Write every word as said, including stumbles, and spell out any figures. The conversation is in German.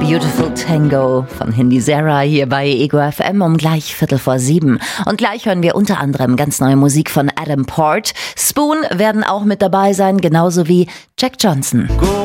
Beautiful Tango von Hindi Zara hier bei Ego F M um gleich Viertel vor sieben. Und gleich hören wir unter anderem ganz neue Musik von Adam Port. Spoon werden auch mit dabei sein, genauso wie Jack Johnson.